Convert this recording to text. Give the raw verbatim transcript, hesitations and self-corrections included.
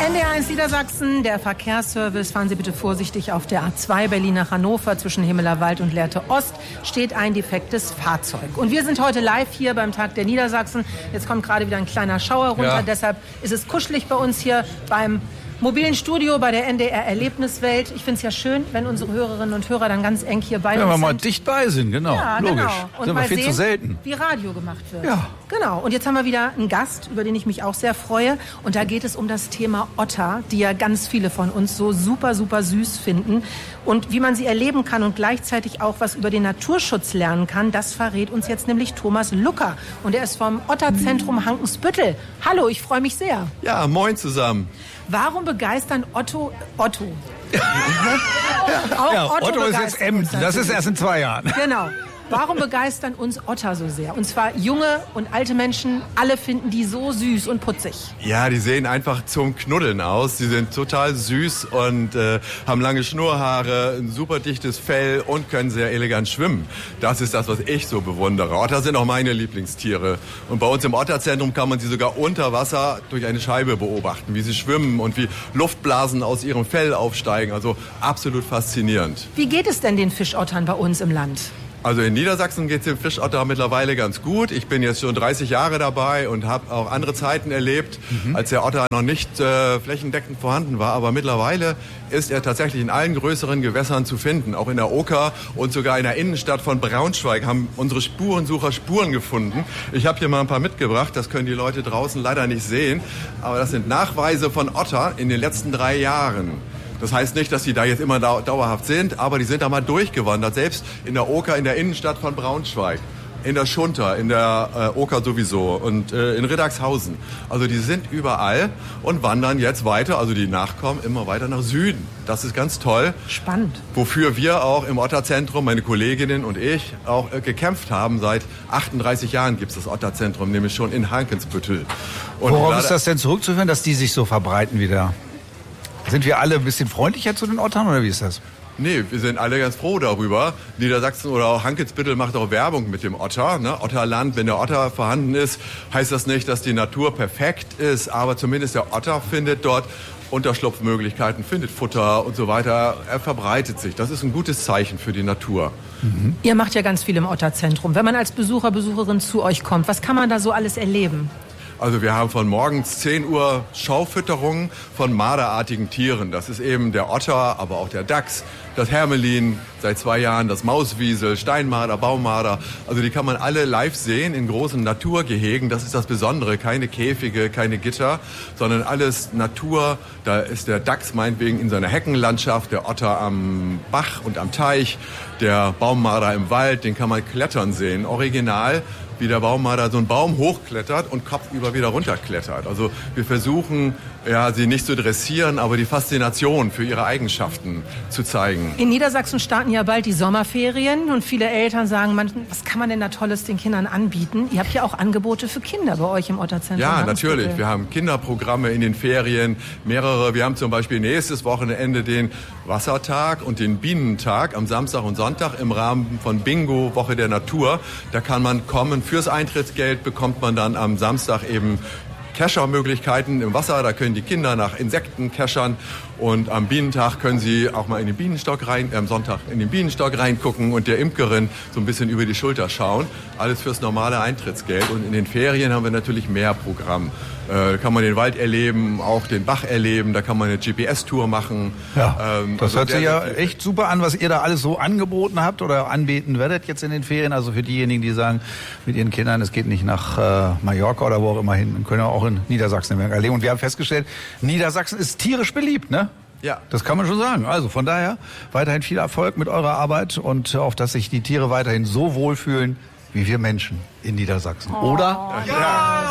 N D R eins Niedersachsen, der Verkehrsservice. Fahren Sie bitte vorsichtig auf der A zwei Berlin nach Hannover. Zwischen Himmelerwald und Lehrte Ost steht ein defektes Fahrzeug. Und wir sind heute live hier beim Tag der Niedersachsen. Jetzt kommt gerade wieder ein kleiner Schauer runter. Ja. Deshalb ist es kuschelig bei uns hier beim mobilen Studio bei der N D R Erlebniswelt. Ich finde es ja schön, wenn unsere Hörerinnen und Hörer dann ganz eng hier bei ja, uns sind. Ja, wir mal dicht bei sind, genau. Ja, logisch. Genau. Und sind wir viel sehen, zu selten. Wie Radio gemacht wird. Ja. Genau. Und jetzt haben wir wieder einen Gast, über den ich mich auch sehr freue. Und da geht es um das Thema Otter, die ja ganz viele von uns so super, super süß finden. Und wie man sie erleben kann und gleichzeitig auch was über den Naturschutz lernen kann, das verrät uns jetzt nämlich Thomas Lucker. Und er ist vom Otterzentrum Hankensbüttel. Hallo, ich freue mich sehr. Ja, moin zusammen. Warum begeistern Otto... Otto. ja, auch ja, Otto, Otto ist jetzt Emden. Das ist erst in zwei Jahren. Genau. Warum begeistern uns Otter so sehr? Und zwar junge und alte Menschen, alle finden die so süß und putzig. Ja, die sehen einfach zum Knuddeln aus. Die sind total süß und äh, haben lange Schnurrhaare, ein super dichtes Fell und können sehr elegant schwimmen. Das ist das, was ich so bewundere. Otter sind auch meine Lieblingstiere. Und bei uns im Otterzentrum kann man sie sogar unter Wasser durch eine Scheibe beobachten, wie sie schwimmen und wie Luftblasen aus ihrem Fell aufsteigen. Also absolut faszinierend. Wie geht es denn den Fischottern bei uns im Land? Also in Niedersachsen geht es dem Fischotter mittlerweile ganz gut. Ich bin jetzt schon dreißig Jahre dabei und habe auch andere Zeiten erlebt, mhm. als der Otter noch nicht äh, flächendeckend vorhanden war. Aber mittlerweile ist er tatsächlich in allen größeren Gewässern zu finden. Auch in der Oker und sogar in der Innenstadt von Braunschweig haben unsere Spurensucher Spuren gefunden. Ich habe hier mal ein paar mitgebracht, das können die Leute draußen leider nicht sehen. Aber das sind Nachweise von Otter in den letzten drei Jahren. Das heißt nicht, dass die da jetzt immer dauerhaft sind, aber die sind da mal durchgewandert, selbst in der Oker, in der Innenstadt von Braunschweig, in der Schunter, in der äh, Oker sowieso und äh, in Riddagshausen. Also die sind überall und wandern jetzt weiter, also die Nachkommen, immer weiter nach Süden. Das ist ganz toll. Spannend. Wofür wir auch im Otterzentrum, meine Kolleginnen und ich, auch äh, gekämpft haben. Seit achtunddreißig Jahren gibt es das Otterzentrum, nämlich schon in Hankensbüttel. Und worauf ist das denn zurückzuführen, dass die sich so verbreiten wieder? Sind wir alle ein bisschen freundlicher zu den Ottern oder wie ist das? Nee, wir sind alle ganz froh darüber. Niedersachsen oder auch Hankensbüttel macht auch Werbung mit dem Otter. Ne? Otterland, wenn der Otter vorhanden ist, heißt das nicht, dass die Natur perfekt ist, aber zumindest der Otter findet dort Unterschlupfmöglichkeiten, findet Futter und so weiter. Er verbreitet sich. Das ist ein gutes Zeichen für die Natur. Mhm. Ihr macht ja ganz viel im Otterzentrum. Wenn man als Besucher, Besucherin zu euch kommt, was kann man da so alles erleben? Also wir haben von morgens zehn Uhr Schaufütterung von marderartigen Tieren. Das ist eben der Otter, aber auch der Dachs, das Hermelin, seit zwei Jahren das Mauswiesel, Steinmarder, Baumarder. Also die kann man alle live sehen in großen Naturgehegen. Das ist das Besondere. Keine Käfige, keine Gitter, sondern alles Natur. Da ist der Dachs meinetwegen in seiner Heckenlandschaft, der Otter am Bach und am Teich, der Baumarder im Wald, den kann man klettern sehen. Original, wie der Baumarder so einen Baum hochklettert und kopfüber wieder runterklettert. Also wir versuchen, ja, sie nicht zu dressieren, aber die Faszination für ihre Eigenschaften zu zeigen. In Niedersachsen starten ja bald die Sommerferien und viele Eltern sagen, was kann man denn da Tolles den Kindern anbieten? Ihr habt ja auch Angebote für Kinder bei euch im Otterzentrum. Ja, natürlich. Wir haben Kinderprogramme in den Ferien, mehrere. Wir haben zum Beispiel nächstes Wochenende den Wassertag und den Bienentag am Samstag und Sonntag im Rahmen von Bingo, Woche der Natur. Da kann man kommen. Fürs Eintrittsgeld bekommt man dann am Samstag eben Keschermöglichkeiten im Wasser. Da können die Kinder nach Insekten keschern. Und am Bienentag können sie auch mal in den Bienenstock rein, äh, am Sonntag in den Bienenstock reingucken und der Imkerin so ein bisschen über die Schulter schauen. Alles fürs normale Eintrittsgeld. Und in den Ferien haben wir natürlich mehr Programm. Äh, da kann man den Wald erleben, auch den Bach erleben. Da kann man eine G P S-Tour machen. Ja, ähm, das also hört sich ja echt super an, was ihr da alles so angeboten habt oder anbieten werdet jetzt in den Ferien. Also für diejenigen, die sagen mit ihren Kindern, es geht nicht nach äh, Mallorca oder wo auch immer hin, können wir auch in Niedersachsen erleben. Und wir haben festgestellt, Niedersachsen ist tierisch beliebt, ne? Ja. Das kann man schon sagen. Also von daher weiterhin viel Erfolg mit eurer Arbeit und auf, dass sich die Tiere weiterhin so wohlfühlen wie wir Menschen in Niedersachsen. Oh. Oder? Ja.